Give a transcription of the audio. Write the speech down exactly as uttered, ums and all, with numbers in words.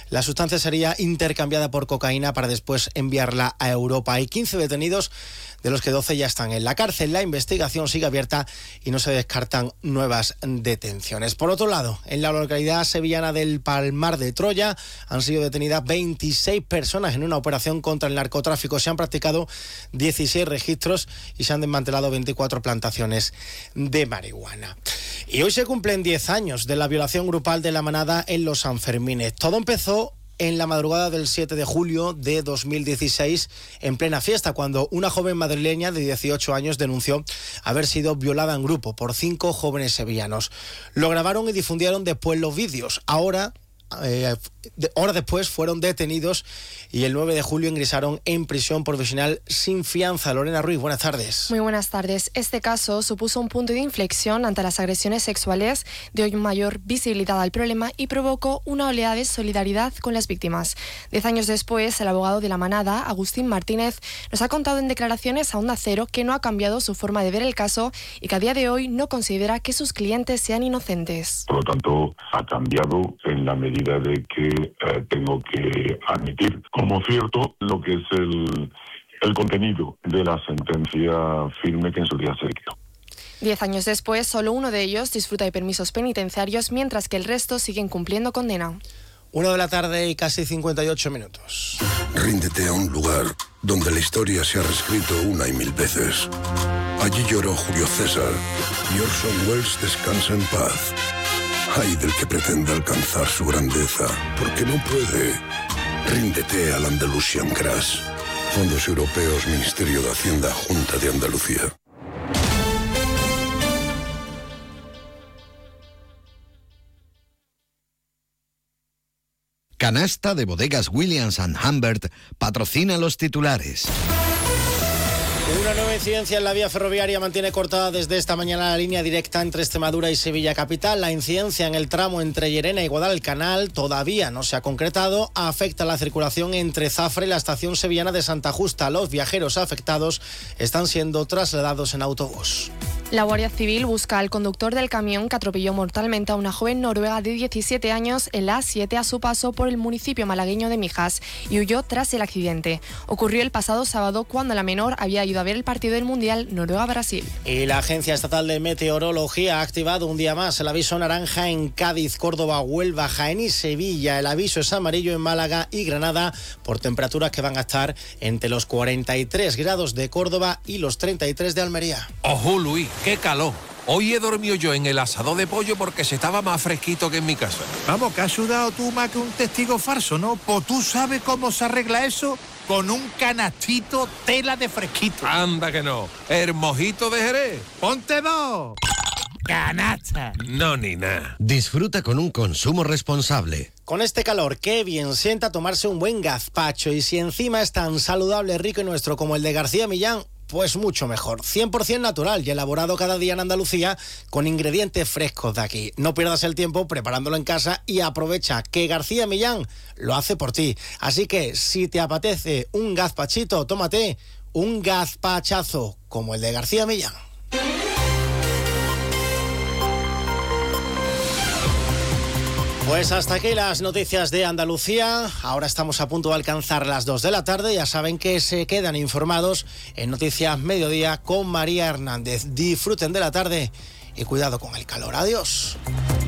La sustancia sería intercambiada por cocaína para después enviarla a Europa. Hay quince detenidos, de los que doce ya están en la cárcel. La investigación sigue abierta y no se descartan nuevas detenciones. Por otro lado, en la localidad sevillana del Palmar de Troya han sido detenidas veintiséis personas en una operación contra el narcotráfico. Se han practicado dieciséis registros y se han desmantelado veinticuatro plantaciones de marihuana. Y hoy se cumplen diez años de la violación grupal de la manada en los Sanfermines. Todo empezó en la madrugada del siete de julio de dos mil dieciséis, en plena fiesta, cuando una joven madrileña de dieciocho años denunció haber sido violada en grupo por cinco jóvenes sevillanos. Lo grabaron y difundieron después los vídeos. Ahora, eh, de, horas después, fueron detenidos y el nueve de julio ingresaron en prisión provisional sin fianza. Lorena Ruiz, buenas tardes. Muy buenas tardes. Este caso supuso un punto de inflexión ante las agresiones sexuales, dio mayor visibilidad al problema y provocó una oleada de solidaridad con las víctimas. Diez años después, el abogado de la manada, Agustín Martínez, nos ha contado en declaraciones a Onda Cero que no ha cambiado su forma de ver el caso y que a día de hoy no considera que sus clientes sean inocentes. Por lo tanto, ha cambiado en la medida de que eh, tengo que admitir como cierto lo que es el, el contenido de la sentencia firme que en su día se dictó. Diez años después, solo uno de ellos disfruta de permisos penitenciarios, mientras que el resto siguen cumpliendo condena. Una de la tarde y casi cincuenta y ocho minutos. Ríndete a un lugar donde la historia se ha reescrito una y mil veces. Allí lloró Julio César y Orson Welles descansa en paz. Ay del que pretenda alcanzar su grandeza, porque no puede. Ríndete al Andalusian Crash. Fondos Europeos, Ministerio de Hacienda, Junta de Andalucía. Canasta de Bodegas Williams and Humbert patrocina los titulares. Una nueva incidencia en la vía ferroviaria mantiene cortada desde esta mañana la línea directa entre Extremadura y Sevilla capital. La incidencia en el tramo entre Llerena y Guadalcanal todavía no se ha concretado. Afecta la circulación entre Zafra y la estación sevillana de Santa Justa. Los viajeros afectados están siendo trasladados en autobús. La Guardia Civil busca al conductor del camión que atropelló mortalmente a una joven noruega de diecisiete años en la A siete a su paso por el municipio malagueño de Mijas y huyó tras el accidente. Ocurrió el pasado sábado cuando la menor había ido a ver el partido del Mundial Noruega-Brasil. Y la Agencia Estatal de Meteorología ha activado un día más el aviso naranja en Cádiz, Córdoba, Huelva, Jaén y Sevilla. El aviso es amarillo en Málaga y Granada por temperaturas que van a estar entre los cuarenta y tres grados de Córdoba y los treinta y tres de Almería. ¡Ojo, Luis! ¡Qué calor! Hoy he dormido yo en el asador de pollo porque se estaba más fresquito que en mi casa. Vamos, que has sudado tú más que un testigo falso, ¿no? Pues tú sabes cómo se arregla eso con un canastito tela de fresquito. Anda que no. El mojito de Jerez. ¡Ponte dos! ¡Canasta! No, ni nada. Disfruta con un consumo responsable. Con este calor, qué bien sienta tomarse un buen gazpacho. Y si encima es tan saludable, rico y nuestro como el de García Millán, pues mucho mejor. cien por ciento natural y elaborado cada día en Andalucía con ingredientes frescos de aquí. No pierdas el tiempo preparándolo en casa y aprovecha que García Millán lo hace por ti. Así que si te apetece un gazpachito, tómate un gazpachazo como el de García Millán. Pues hasta aquí las noticias de Andalucía. Ahora estamos a punto de alcanzar las dos de la tarde. Ya saben que se quedan informados en Noticias Mediodía con María Hernández. Disfruten de la tarde y cuidado con el calor. Adiós.